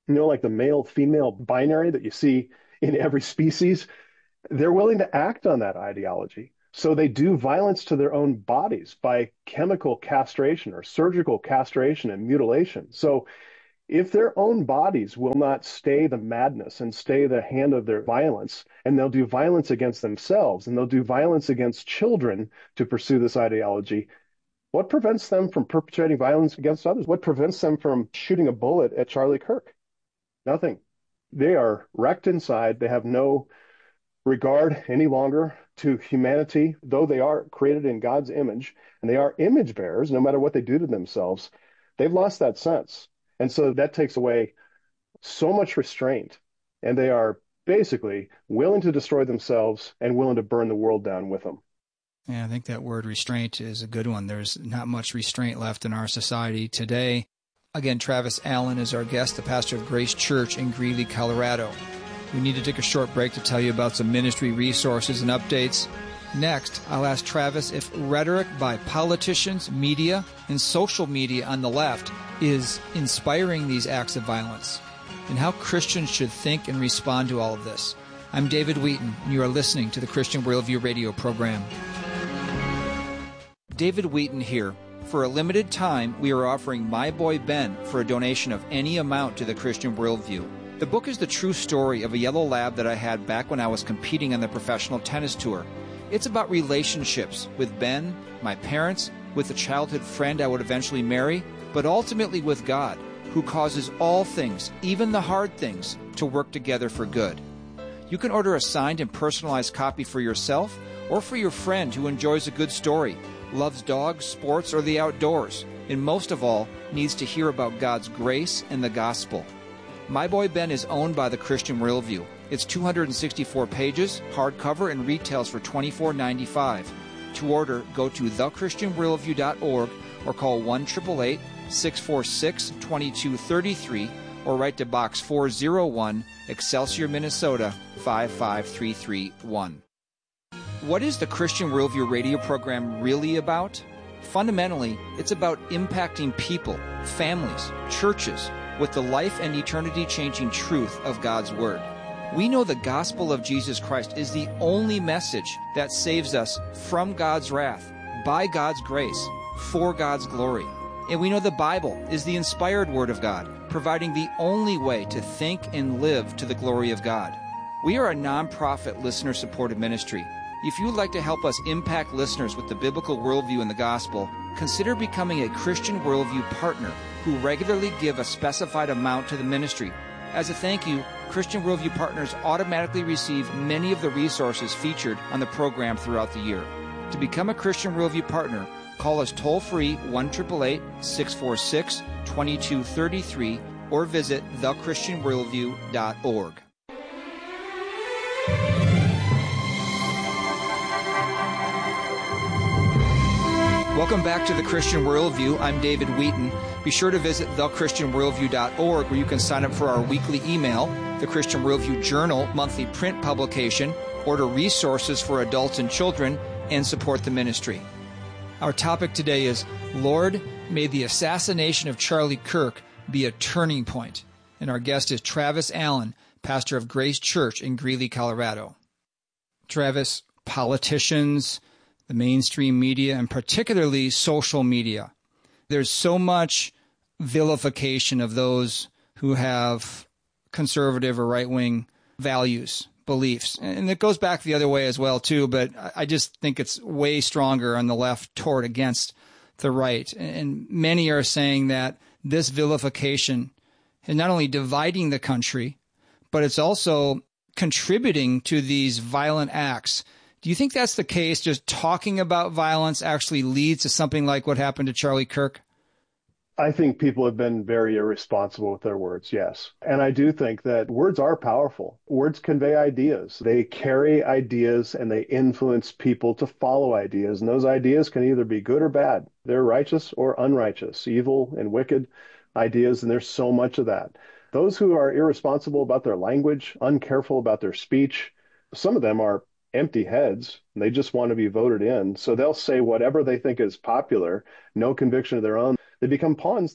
you know, like the male-female binary that you see in every species. They're willing to act on that ideology. So they do violence to their own bodies by chemical castration or surgical castration and mutilation. So if their own bodies will not stay the madness and stay the hand of their violence, and they'll do violence against themselves, and they'll do violence against children to pursue this ideology, what prevents them from perpetrating violence against others? What prevents them from shooting a bullet at Charlie Kirk? Nothing. They are wrecked inside. They have no regard any longer to humanity, though they are created in God's image, and they are image bearers, no matter what they do to themselves. They've lost that sense. And so that takes away so much restraint, and they are basically willing to destroy themselves and willing to burn the world down with them. Yeah, I think that word restraint is a good one. There's not much restraint left in our society today. Again, Travis Allen is our guest, the pastor of Grace Church in Greeley, Colorado. We need to take a short break to tell you about some ministry resources and updates. Next, I'll ask Travis if rhetoric by politicians, media, and social media on the left is inspiring these acts of violence, and how Christians should think and respond to all of this. I'm David Wheaton, and you are listening to the Christian Worldview radio program. David Wheaton here. For a limited time, we are offering My Boy Ben for a donation of any amount to the Christian Worldview. The book is the true story of a yellow lab that I had back when I was competing on the professional tennis tour. It's about relationships with Ben, my parents, with the childhood friend I would eventually marry, but ultimately with God, who causes all things, even the hard things, to work together for good. You can order a signed and personalized copy for yourself or for your friend who enjoys a good story, loves dogs, sports, or the outdoors, and most of all, needs to hear about God's grace and the gospel. My Boy Ben is owned by the Christian Worldview. It's two hundred sixty-four pages, hardcover, and retails for twenty-four ninety-five. To order, go to the christian worldview dot org or call one eight eight eight, six four six, two two three three or write to Box four oh one, Excelsior, Minnesota, five five three three one. What is the Christian Worldview radio program really about? Fundamentally, it's about impacting people, families, churches, with the life and eternity-changing truth of God's Word. We know the gospel of Jesus Christ is the only message that saves us from God's wrath, by God's grace, for God's glory. And we know the Bible is the inspired Word of God, providing the only way to think and live to the glory of God. We are a non-profit, listener-supported ministry. If you would like to help us impact listeners with the biblical worldview and the gospel, consider becoming a Christian Worldview partner who regularly give a specified amount to the ministry. As a thank you, Christian Worldview partners automatically receive many of the resources featured on the program throughout the year. To become a Christian Worldview partner, call us toll-free one eight eight eight, six four six, two two three three or visit the christian worldview dot org. Welcome back to the Christian Worldview. I'm David Wheaton. Be sure to visit the christian worldview dot org where you can sign up for our weekly email, the Christian Worldview Journal monthly print publication, order resources for adults and children, and support the ministry. Our topic today is, Lord, may the assassination of Charlie Kirk be a turning point. And our guest is Travis Allen, pastor of Grace Church in Greeley, Colorado. Travis, politicians, the mainstream media, and particularly social media, there's so much vilification of those who have conservative or right-wing values, beliefs. And it goes back the other way as well, too, but I just think it's way stronger on the left toward against the right. And many are saying that this vilification is not only dividing the country, but it's also contributing to these violent acts. Do you think that's the case? Just talking about violence actually leads to something like what happened to Charlie Kirk? I think people have been very irresponsible with their words, yes. And I do think that words are powerful. Words convey ideas. They carry ideas and they influence people to follow ideas. And those ideas can either be good or bad. They're righteous or unrighteous, evil and wicked ideas. And there's so much of that. Those who are irresponsible about their language, uncareful about their speech, some of them are empty heads, and they just want to be voted in. So they'll say whatever they think is popular, no conviction of their own. They become pawns then.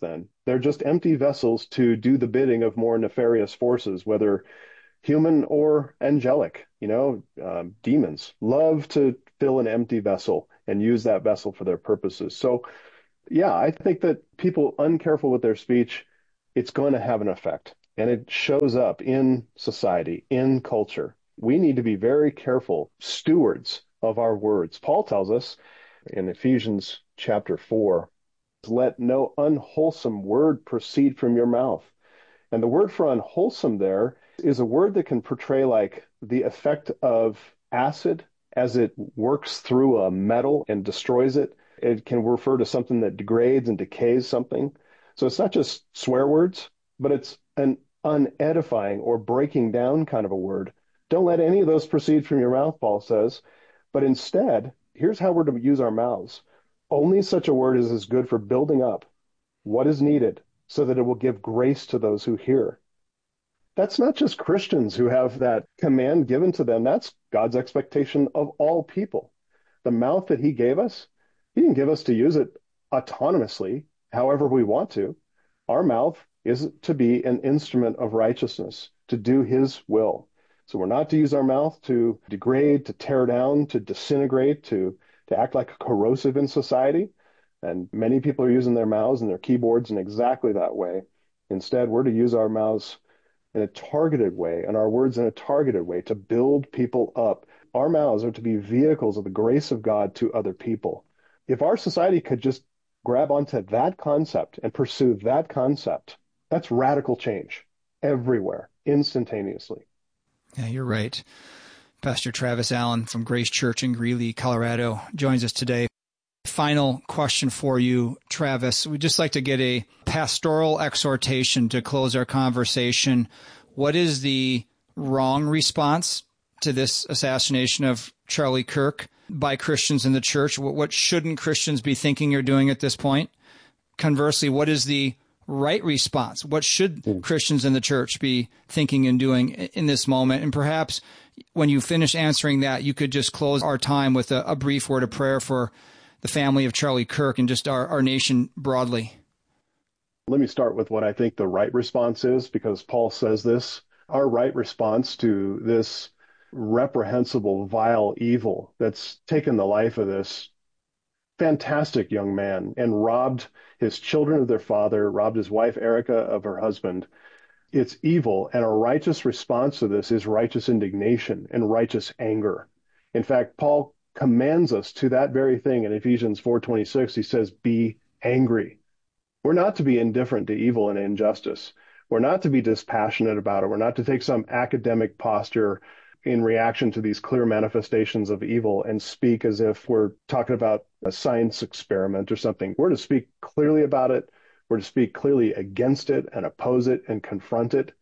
They're just empty vessels to do the bidding of more nefarious forces, whether human or angelic. You know, um, demons love to fill an empty vessel and use that vessel for their purposes. So, yeah, I think that people uncareful with their speech, it's going to have an effect. And it shows up in society, in culture. We need to be very careful stewards of our words. Paul tells us in Ephesians chapter four, let no unwholesome word proceed from your mouth. And the word for unwholesome there is a word that can portray like the effect of acid as it works through a metal and destroys it. It can refer to something that degrades and decays something. So it's not just swear words, but it's an unedifying or breaking down kind of a word. Don't let any of those proceed from your mouth, Paul says. But instead, here's how we're to use our mouths. Only such a word as is good for building up what is needed so that it will give grace to those who hear. That's not just Christians who have that command given to them. That's God's expectation of all people. The mouth that he gave us, he didn't give us to use it autonomously, however we want to. Our mouth is to be an instrument of righteousness, to do his will. So we're not to use our mouth to degrade, to tear down, to disintegrate, to, to act like a corrosive in society. And many people are using their mouths and their keyboards in exactly that way. Instead, we're to use our mouths in a targeted way and our words in a targeted way to build people up. Our mouths are to be vehicles of the grace of God to other people. If our society could just grab onto that concept and pursue that concept, that's radical change everywhere, instantaneously. Yeah, you're right. Pastor Travis Allen from Grace Church in Greeley, Colorado, joins us today. Final question for you, Travis. We'd just like to get a pastoral exhortation to close our conversation. What is the wrong response to this assassination of Charlie Kirk by Christians in the church? What shouldn't Christians be thinking or doing at this point? Conversely, what is the right response? What should Christians in the church be thinking and doing in this moment? And perhaps when you finish answering that, you could just close our time with a, a brief word of prayer for the family of Charlie Kirk and just our, our nation broadly. Let me start with what I think the right response is, because Paul says this. Our right response to this reprehensible, vile evil that's taken the life of this fantastic young man and robbed his children of their father, robbed his wife Erica of her husband. It's evil, and a righteous response to this is righteous indignation and righteous anger. In fact, Paul commands us to that very thing in Ephesians four twenty-six. He says, be angry. We're not to be indifferent to evil and injustice. We're not to be dispassionate about it. We're not to take some academic posture in reaction to these clear manifestations of evil and speak as if we're talking about a science experiment or something. We're to speak clearly about it. We're to speak clearly against it and oppose it and confront it.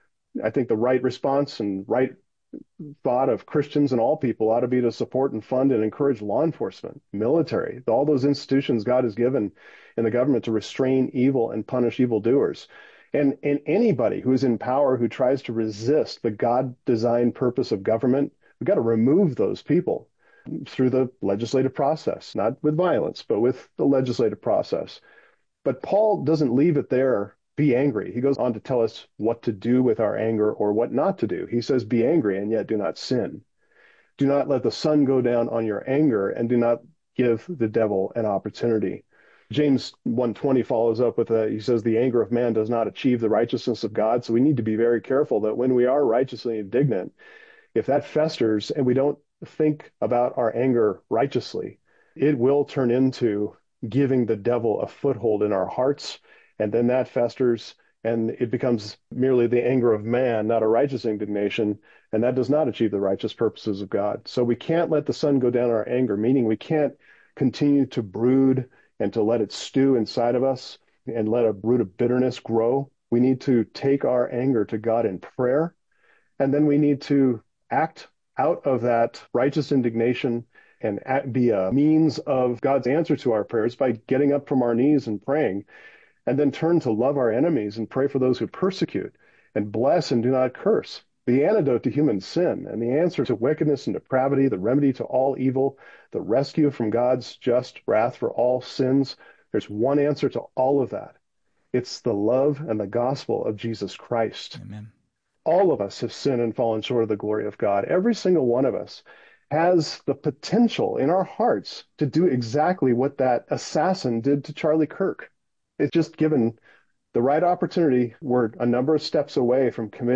I think the right response and right thought of Christians and all people ought to be to support and fund and encourage law enforcement, military, all those institutions God has given in the government to restrain evil and punish evildoers. And, and anybody who is in power who tries to resist the God-designed purpose of government, we've got to remove those people through the legislative process, not with violence, but with the legislative process. But Paul doesn't leave it there, be angry. He goes on to tell us what to do with our anger or what not to do. He says, be angry and yet do not sin. Do not let the sun go down on your anger and do not give the devil an opportunity. James one twenty follows up with a, he says, the anger of man does not achieve the righteousness of God. So we need to be very careful that when we are righteously indignant, if that festers and we don't think about our anger righteously, it will turn into giving the devil a foothold in our hearts. And then that festers and it becomes merely the anger of man, not a righteous indignation. And that does not achieve the righteous purposes of God. So we can't let the sun go down our anger, meaning we can't continue to brood and to let it stew inside of us and let a root of bitterness grow. We need to take our anger to God in prayer. And then we need to act out of that righteous indignation and be a means of God's answer to our prayers by getting up from our knees and praying, and then turn to love our enemies and pray for those who persecute and bless and do not curse. The antidote to human sin and the answer to wickedness and depravity, the remedy to all evil, the rescue from God's just wrath for all sins. There's one answer to all of that, It's the love and the gospel of Jesus Christ. Amen. All of us have sinned and fallen short of the glory of God. Every single one of us has the potential in our hearts to do exactly what that assassin did to Charlie Kirk. It's just given the right opportunity. We're a number of steps away from committing